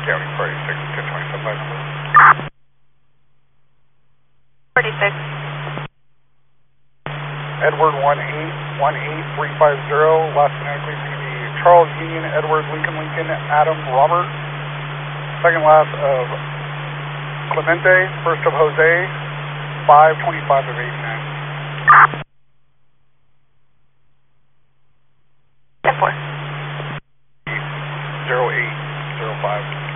County 46, 1027 by number. 46. Edward 1818350, last phonetically is going to be Charles Union, Edward Lincoln Lincoln, Adam Robert. Second last of Clemente, first of Jose, 525 of 89. 10-4. 0805.